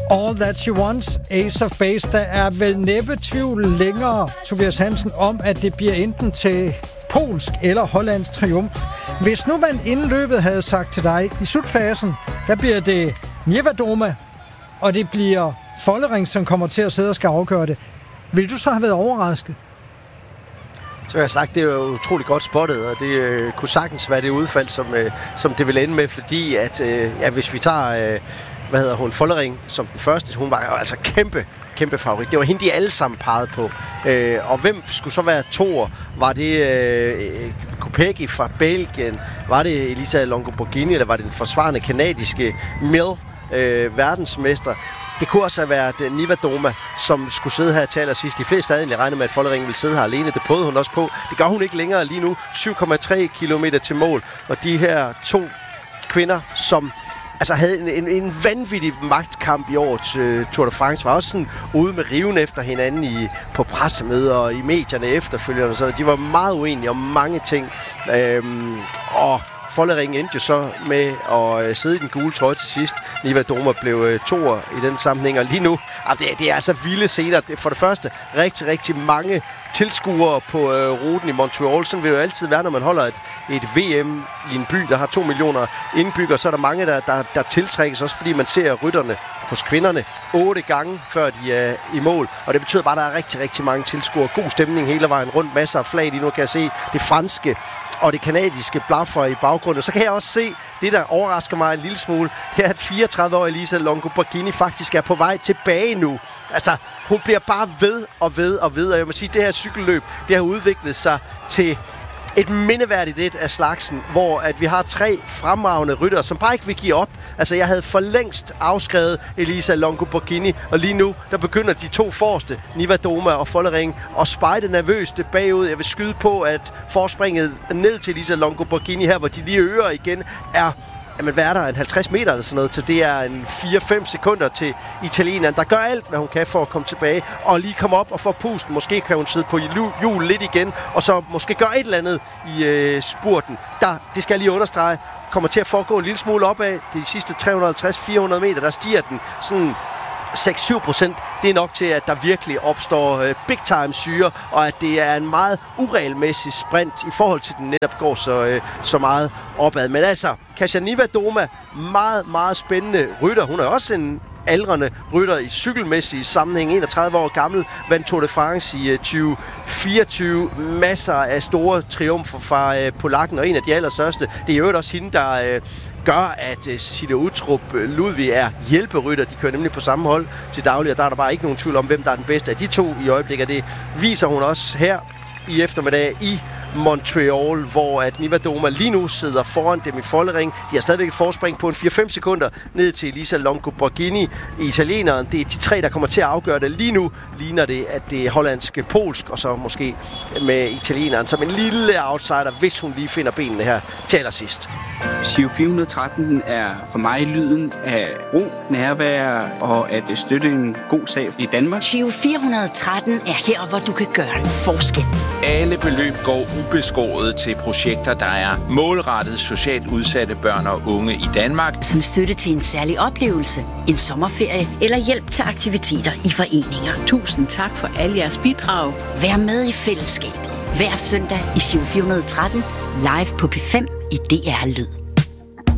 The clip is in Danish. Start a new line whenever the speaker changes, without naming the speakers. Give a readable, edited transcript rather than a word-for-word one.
All That She Wants, Ace of Base. Der er vel næppe tvivl længere, Tobias Hansen, om, at det bliver enten til polsk eller hollandsk triumf. Hvis nu man inden løbet havde sagt til dig, i slutfasen, der bliver det Niewiadoma, og det bliver Follering, som kommer til at sidde og skal afgøre det, vil du så have været overrasket?
Så jeg har sagt, det er jo utroligt godt spottet, og det kunne sagtens være det udfald, som det vil ende med, fordi at, hvis vi tager, Follering som den første, hun var jo altså kæmpe favorit. Det var hende, de alle sammen pegede på. Og hvem skulle så være toer? Var det Kopecky fra Belgien? Var det Elisa Longo-Borghini? Eller var det den forsvarende kanadiske Mill, verdensmester? Det kunne også have været Niewiadoma, som skulle sidde her til allersidst. De fleste havde egentlig regnet med, at Follering ville sidde her alene. Det prøvede hun også på. Det gør hun ikke længere lige nu. 7,3 kilometer til mål. Og de her to kvinder, som altså havde en vanvittig magtkamp i årets Tour de France, var også sådan ude med riven efter hinanden på pressemøder og i medierne efterfølgende. Så de var meget uenige om mange ting. Og Follering endte jo så med at sidde i den gule trøje til sidst. Niewiadoma blev toer i den sammenhæng, og lige nu, det er altså vilde scener. For det første, rigtig mange tilskuere på ruten i Montreal. Sådan vil det jo altid være, når man holder et VM i en by, der har 2 millioner indbyggere. Så er der mange, der tiltrækkes, også fordi man ser rytterne hos kvinderne 8 gange, før de er i mål. Og det betyder bare, at der er rigtig mange tilskuere. God stemning hele vejen rundt. Masser af flag. Lige nu kan jeg se det franske og det kanadiske blaffer i baggrunden. Så kan jeg også se, det der overrasker mig en lille smule, det er, at 34-årige Elisa Longo-Borghini faktisk er på vej tilbage nu. Altså, hun bliver bare ved. Og jeg må sige, det her cykelløb, det har udviklet sig til et mindeværdigt et af slagsen, hvor at vi har 3 fremragende ryttere, som bare ikke vil give op. Altså, jeg havde for længst afskrevet Elisa Longo-Borghini, og lige nu, der begynder de 2 forreste, Niewiadoma og Follering, at spejde nervøst bagud. Jeg vil skyde på, at forspringet ned til Elisa Longo-Borghini her, hvor de lige øger igen, er hvad er der, en 50 meter eller sådan noget, så det er en 4-5 sekunder til italieneren, der gør alt, hvad hun kan for at komme tilbage, og lige komme op og få pusten. Måske kan hun sidde på hjul lidt igen, og så måske gøre et eller andet i spurten. Det skal jeg lige understrege, kommer til at foregå en lille smule opad. De sidste 350-400 meter, der stiger den sådan 6-7%, det er nok til, at der virkelig opstår big time syre, og at det er en meget uregelmæssig sprint i forhold til, den netop går så meget opad. Men altså, Kasia Niewiadoma, meget spændende rytter. Hun er også en aldrende rytter i cykelmæssig sammenhæng, 31 år gammel, vandt Tour de France i 2024. Masser af store triumfer fra polakken, og en af de allerstørste. Det er jo også hende, der gør, at Cecilia Uttrup Ludvig er hjælperytter. De kører nemlig på samme hold til daglig, og der er der bare ikke nogen tvivl om, hvem der er den bedste af de to i øjeblikket. Det viser hun også her i eftermiddag i Montreal, hvor at Niewiadoma lige nu sidder foran dem i Follering. De har stadigvæk et forspring på en 4-5 sekunder ned til Elisa Longo-Borghini. Italieneren, det er de 3, der kommer til at afgøre det. Lige nu ligner det, at det er hollandske, polsk, og så måske med italieneren som en lille outsider, hvis hun lige finder benene her til allersidst.
Giro 413 er for mig lyden af ro, nærvær og at støtte en god sag i Danmark.
Giro 413 er her, hvor du kan gøre en forskel.
Alle beløb går ubeskåret til projekter, der er målrettet socialt udsatte børn og unge i Danmark.
Som støtte til en særlig oplevelse, en sommerferie eller hjælp til aktiviteter i foreninger.
Tusind tak for alle jeres bidrag.
Vær med i fællesskabet. Hver søndag i Giro 413 live på P5 i DR Lyd.